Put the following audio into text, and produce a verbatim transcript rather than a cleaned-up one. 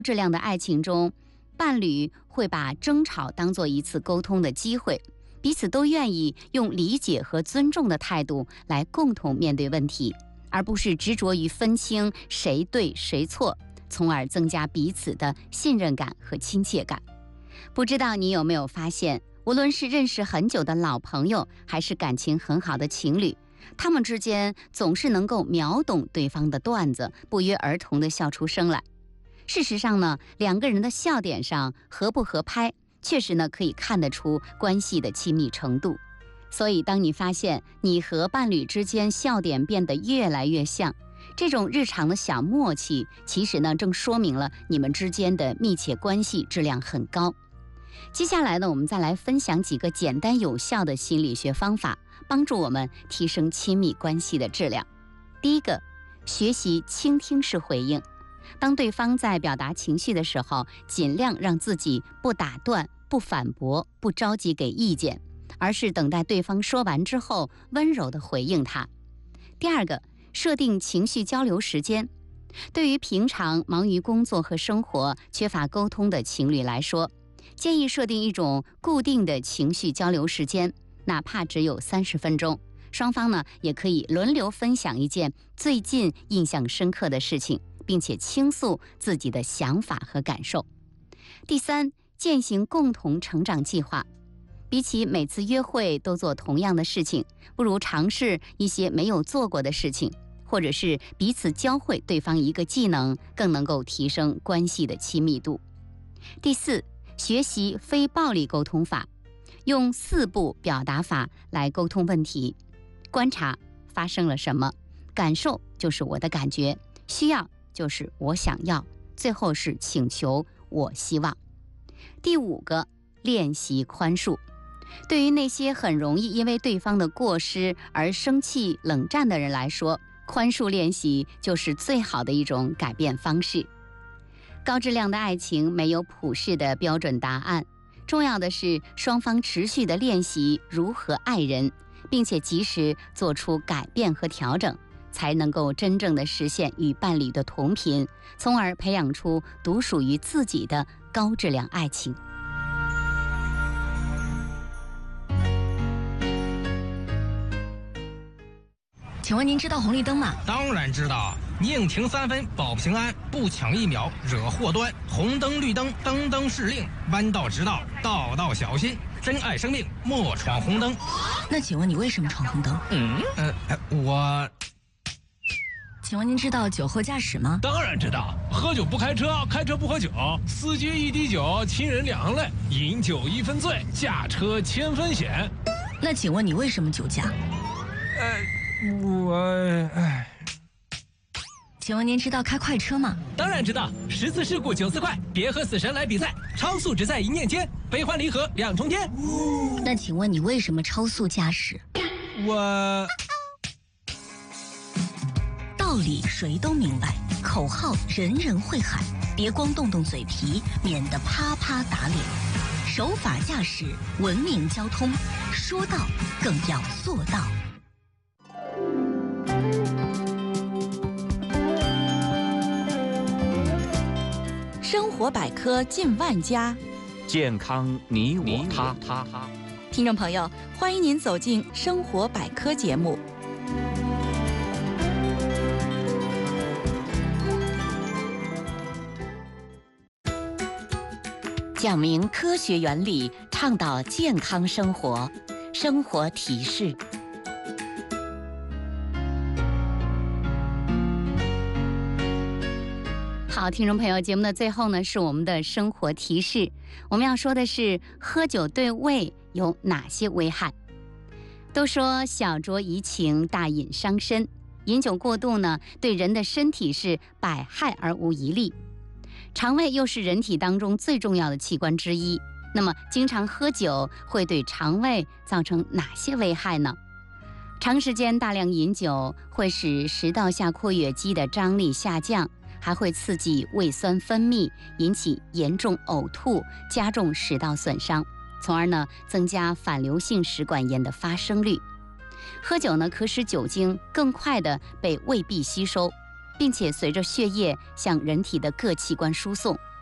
质量的爱情中，伴侣会把争吵当作一次沟通的机会，彼此都愿意用理解和尊重的态度来共同面对问题，而不是执着于分清谁对谁错，从而增加彼此的信任感和亲切感。不知道你有没有发现，无论是认识很久的老朋友，还是感情很好的情侣，他们之间总是能够秒懂对方的段子，不约而同地笑出声来。事实上呢，两个人的笑点上合不合拍，确实呢可以看得出关系的亲密程度。所以当你发现你和伴侣之间笑点变得越来越像，这种日常的小默契，其实呢正说明了你们之间的密切关系质量很高。接下来呢，我们再来分享几个简单有效的心理学方法，帮助我们提升亲密关系的质量。第一个，学习倾听式回应。当对方在表达情绪的时候，尽量让自己不打断、不反驳、不着急给意见，而是等待对方说完之后，温柔地回应他。第二个，设定情绪交流时间。对于平常忙于工作和生活、缺乏沟通的情侣来说，建议设定一种固定的情绪交流时间，哪怕只有三十分钟。双方呢，也可以轮流分享一件最近印象深刻的事情，并且倾诉自己的想法和感受。第三，践行共同成长计划。比起每次约会都做同样的事情，不如尝试一些没有做过的事情，或者是彼此教会对方一个技能，更能够提升关系的亲密度。第四，学习非暴力沟通法，用四步表达法来沟通问题。观察发生了什么，感受就是我的感觉，需要就是我想要，最后是请求我希望。第五个，练习宽恕。对于那些很容易因为对方的过失而生气冷战的人来说，宽恕练习就是最好的一种改变方式。高质量的爱情没有普世的标准答案，重要的是双方持续的练习如何爱人，并且及时做出改变和调整，才能够真正的实现与伴侣的同频，从而培养出独属于自己的高质量爱情。 请问您知道红绿灯吗？ 当然知道，宁停三分保平安，不抢一秒惹祸端。红灯绿灯灯灯是令，弯道直道道道小心。珍爱生命，莫闯红灯。 那请问你为什么闯红灯？ 嗯呃我。 请问您知道酒后驾驶吗？ 当然知道，喝酒不开车，开车不喝酒，司机一滴酒，亲人两行泪，饮酒一分醉，驾车千分险。 那请问你为什么酒驾？ 呃。我哎， 请问您知道开快车吗？ 当然知道，十次事故九次快，别和死神来比赛，超速只在一念间，悲欢离合两重天。 那请问你为什么超速驾驶？ 我道理谁都明白，口号人人会喊，别光动动嘴皮，免得啪啪打脸。守法驾驶，文明交通，说到更要做到。 生活百科近万家， 健康你我他。 他他听众朋友，欢迎您走进生活百科节目。讲明科学原理，倡导健康生活。生活提示。 好，听众朋友，节目的最后呢，是我们的生活提示。我们要说的是，喝酒对胃有哪些危害？都说小酌怡情，大饮伤身。饮酒过度呢，对人的身体是百害而无一利。肠胃又是人体当中最重要的器官之一。那么，经常喝酒会对肠胃造成哪些危害呢？长时间大量饮酒会使食道下括约肌的张力下降，还会刺激胃酸分泌，引起严重呕吐，加重食道损伤，从而呢增加反流性食管炎的发生率。喝酒呢可使酒精更快地被胃壁吸收， 并且随着血液向人体的各器官输送。